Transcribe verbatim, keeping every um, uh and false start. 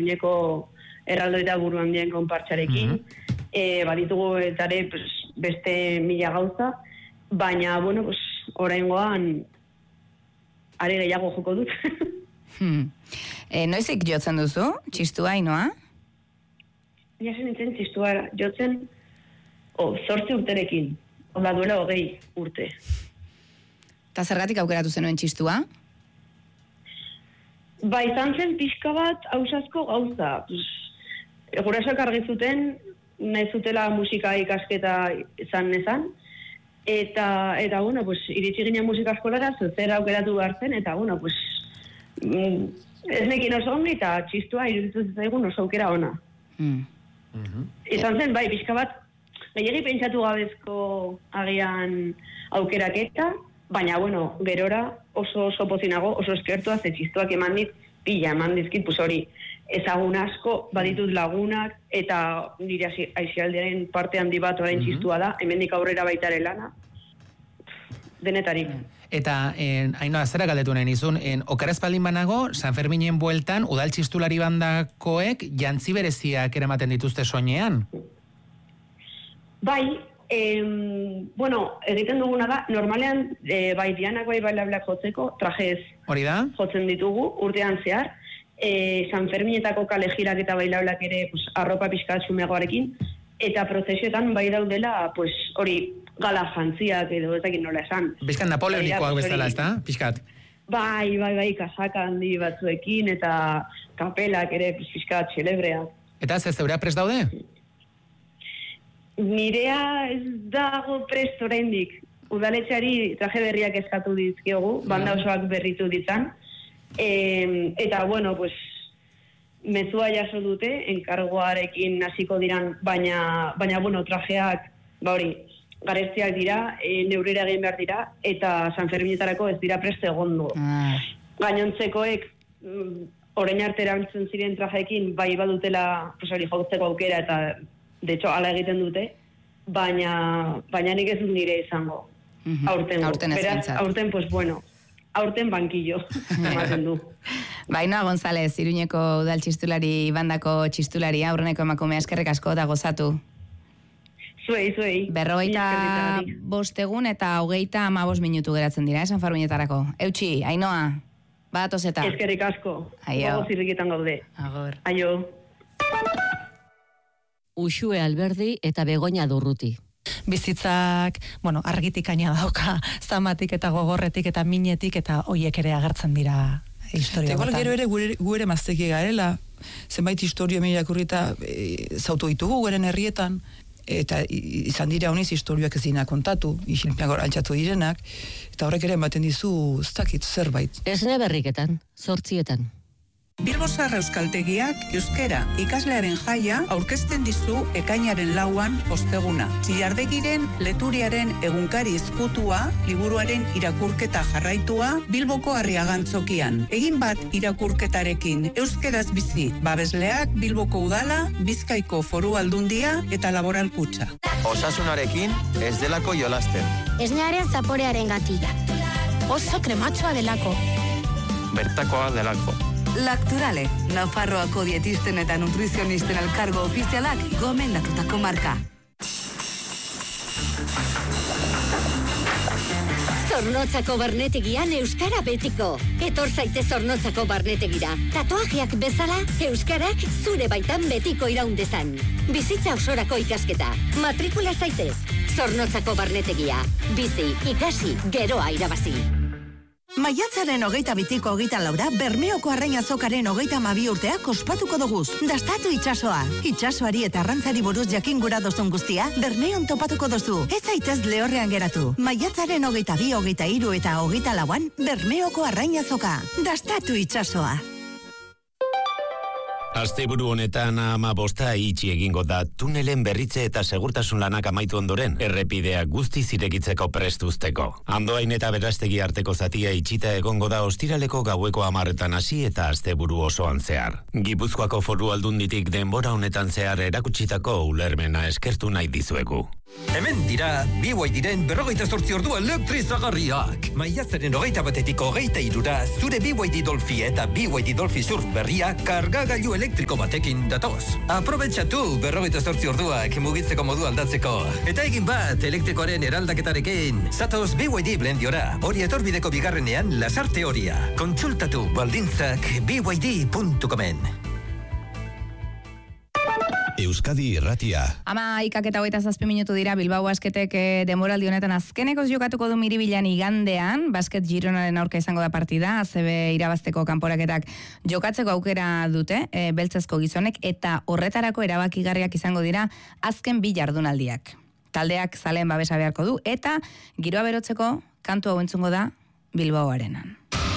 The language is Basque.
oineko erraldoita buru handien konpartxarekin, mm-hmm. e, baditugu etare pues, beste mila gauza, baina, bueno, pues, oraingoan are gehiago joko dut. hmm. e, noizik jotzen duzu, txistua, Ainoa? Ja zen nintzen txistua jotzen, oh, zortzi urterekin, ola duela hogei urte. Eta zergatik aukeratu zenuen txistua? Ba, izan zen pixka bat hausazko gauza. Gurasoak argi zuten, nahi zutela musika ikasketa izan nezan, eta, eta bueno, pues, iritsi ginen musika eskolara, zer aukeratu behar zen, eta, bueno, pues, mm, ez nekin oso ongi, eta txistua iruditu zaigun oso aukera ona. Mm. Mm-hmm. Izan zen, bai, pixka bat, gehiagi pentsatu gabezko agian aukeraketa, baina, bueno, gerora oso oso pozinago, oso eskertua, ze txistuak eman dit, pila eman dizkit, pues hori, ezagun asko, baditut lagunak, eta nire aizialdearen parte handi bat orain mm-hmm. txistua da, hemendik aurrera baitare lana, denetarik. Eta, en, Ainoa, zera galdetu nahi nizun, en, okerrezpaldin banago, San Ferminen bueltan, udal txistulari bandakoek jantzi bereziak eramaten dituzte soinean? Bai, Eh, bueno, egiten duguna da, normalean eh, bai dianak bai bailablak jotzeko trajez hori da? Jotzen ditugu urtean zehar, eh, San Ferminetako kale jirak eta bailablak ere pues, arropa pixka xumeagoarekin, eta prozesioetan bai daudela pues, hori gala jantziak edo ezakin nola esan. Bizkan napoleonikoak bezala, ez da? Pixkat? Bai, bai, bai, kasaka handi batzuekin eta kapelak ere pues, pixkat xelebreak. Eta ze zeurea prest daude? Nirea ez dago prest oraindik. Udaletxeari traje berriak eskatu dizkiogu, banda osoak berritu ditzan. E, eta, bueno, pues, mezua jaso dute, enkargoarekin hasiko diran, baina, baina bueno, trajeak, ba hori, garestiak dira, e, neurera egin behar dira, eta San Ferminetarako ez dira prest egondo. Ah. Gainontzekoek, orain arte erantzun ziren trajeekin, bai badutela, pues hori, jotzeko aukera, eta de hecho, ala egiten dute, baina, baina nik ez dut nire izango. Mm-hmm. Aurten, aurten beraz, aurten, pues bueno, aurten bankillo, ematen du. Baina González, Iruñeko udal txistulari, bandako txistulari, aurreneko emakumea, eskerrik asko da gozatu. Zuei, zuei. Berrogeita bostegun eta hogeita amabos minutu geratzen dira, esan Farminetarako. Eutxi, Ainoa, badatoz eta. Eskerrik asko. Aio. Gogo zirriketan gaude. Agor. Aio. Uxue Alberdi eta Begoña Durruti. Bizitzak, bueno, argitik aina dauka, zamatik eta gogorretik eta minetik eta hoiek ere agertzen dira historia batan. Igual gero ere gure, gure mazteki garela, zenbait historia mirakurrita e, zautu ditugu guren herrietan, eta izan dira honiz historioak ez dina kontatu, isilpean gorantxatu direnak, eta horrek ere ematen dizu, ez dakit zerbait. Esne berriketan, zortzietan. Bilbozar Euskaltegiak euskera ikaslearen jaia aurkezten dizu ekainaren lauan osteguna. Txillardegiren leturiaren egunkari ezkutua, liburuaren irakurketa jarraitua Bilboko Arriagantzokian. Egin bat irakurketarekin euskeraz bizi, babesleak Bilboko Udala, Bizkaiko Foru Aldundia eta Laboral Kutxa. Osasunarekin ez delako jolasten. Esnearen zaporearen gatila. Oso krematxoa delako. Bertakoa delako. Lacturale, Nafarroako dietisten eta nutrizionisten elkargo ofizialak gomendatutako marka. Zornotzako barnetegian euskara betiko. Etor zaitez Zornotzako barnetegira. Tatuajeak bezala, euskarak zure baitan betiko iraundezan. Bizitza osorako ikasketa. Matrikula zaitez. Zornotzako barnetegia. Bizi, ikasi, geroa irabazi. Maiatzaren hogeita bitiko hogeita laura, Bermeoko Arraina Azokaren hogeita mabi urteak ospatuko doguz. Dastatu itxasoa. Itxasoari eta arrantzari buruz jakin gura dozun guztia, Bermeon topatuko dozu. Ez zaitez lehorrean geratu. Maiatzaren hogeita bi, hogeita hiru eta hogeita lauan, Bermeoko Arraina Azoka. Dastatu itxasoa. Asteburu honetan hamabosta itxi egingo da tunelen berritze eta segurtasun lanak amaitu ondoren, errepideak guzti zirekitzeko prestuzteko. Andoain eta Berastegi arteko zatia itxita egongo da ostiraleko gaueko hamarretan hasi eta asteburu osoan zehar. Gipuzkoako Foru Aldunditik denbora honetan zehar erakutsitako ulermena eskertu nahi dizuegu. Hemen dira, bi guai diren berrogeita zortzi ordua elektrizagarriak. Maiatzaren hogeita batetik hogeita irura, zure bi guai di Dolfi eta bi guai di Dolfi Surf berria kargagailu elektrikoa elektriko batekin datoz. Aprobetxatu berrogeita zortzi orduak mugitzeko modu aldatzeko. Eta egin bat elektrikoaren eraldaketarekin. Zatoz B Y D Blendiora, hori etorbideko bigarrenean lasarte horia. Kontsultatu baldintzak b y d puntu comen. Euskadi Irratia. Ama ikak eta hogeita zazpi minutu dira Bilbao Basketek eh, denboraldi honetan azkenekoz jokatuko du Miribilan igandean, basket Gironaren aurka izango da partida, A C B irabazteko kanporaketak jokatzeko aukera dute, e, beltzezko gizonek, eta horretarako erabakigarriak izango dira azken bi jardunaldiak. Taldeak zaleen babesa beharko du, eta giroa berotzeko kantu hau entzungo da Bilbao Arenan.